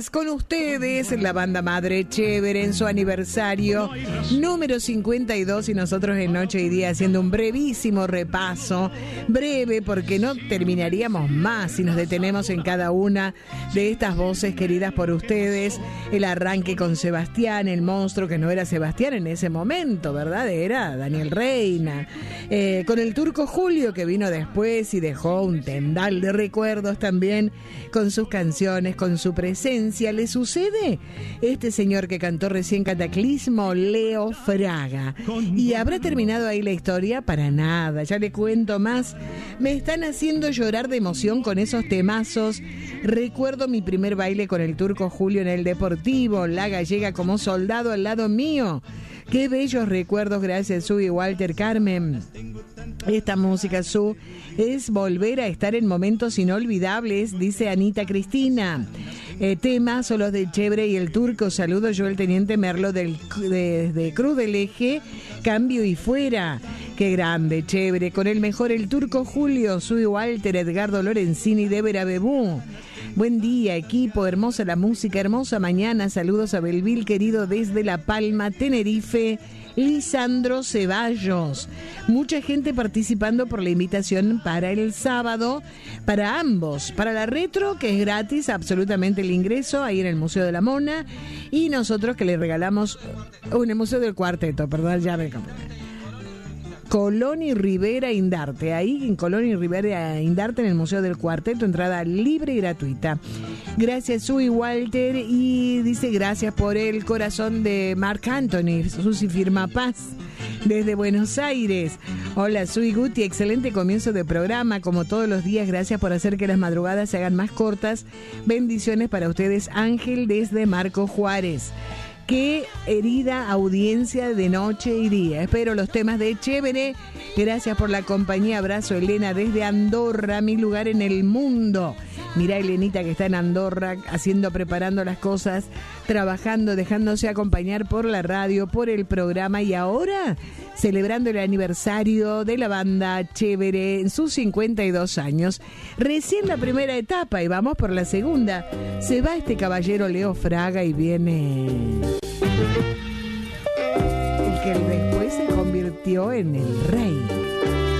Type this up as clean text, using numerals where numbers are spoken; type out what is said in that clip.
Con ustedes, la banda Madre Chévere en su aniversario número 52 y nosotros en Noche y Día haciendo un brevísimo repaso, breve porque no terminaríamos más si nos detenemos en cada una de estas voces queridas por ustedes. El arranque con Sebastián, el monstruo que no era Sebastián en ese momento, ¿verdad? Era Daniel Reina. Con el Turco Julio que vino después y dejó un tendal de recuerdos también con sus canciones, con su presencia. ¿Le sucede? Este señor que cantó recién Cataclismo, Leo Fraga. ¿Y habrá terminado ahí la historia? Para nada, ya le cuento más. Me están haciendo llorar de emoción con esos temazos. Recuerdo mi primer baile con el Turco Julio en el Deportivo, la gallega como soldado al lado mío. Qué bellos recuerdos, gracias Su y Walter Carmen. Esta música, Su, es volver a estar en momentos inolvidables, dice Anita Cristina. Temas son los de Chévere y el Turco. Saludo yo, el teniente Merlo de Cruz del Eje, Cambio y Fuera. Qué grande, Chévere. Con el mejor, el Turco Julio, Su y Walter, Edgardo Lorenzini, Débora Bebú. Buen día, equipo, hermosa la música, hermosa mañana. Saludos a Belville, querido, desde La Palma, Tenerife. Lisandro Ceballos. Mucha gente participando por la invitación para el sábado, para ambos, para la retro, que es gratis, absolutamente el ingreso, ahí en el Museo de la Mona, y nosotros que le regalamos, en el Museo del Cuarteto, perdón, ya me Colón y Rivera Indarte, ahí en Colón y Rivera Indarte, en el Museo del Cuarteto, entrada libre y gratuita. Gracias, Su y Walter, y dice gracias por el corazón de Marc Anthony, Susi Firma Paz, desde Buenos Aires. Hola, Su y Guti, excelente comienzo de programa, como todos los días, gracias por hacer que las madrugadas se hagan más cortas. Bendiciones para ustedes, Ángel, desde Marco Juárez. Qué herida audiencia de Noche y Día. Espero los temas de Chévere. Gracias por la compañía. Abrazo, Elena, desde Andorra, mi lugar en el mundo. Mirá, Elenita, que está en Andorra, preparando las cosas, trabajando, dejándose acompañar por la radio, por el programa, y ahora celebrando el aniversario de la banda Chévere en sus 52 años. Recién la primera etapa y vamos por la segunda. Se va este caballero Leo Fraga y viene el que después se convirtió en el rey.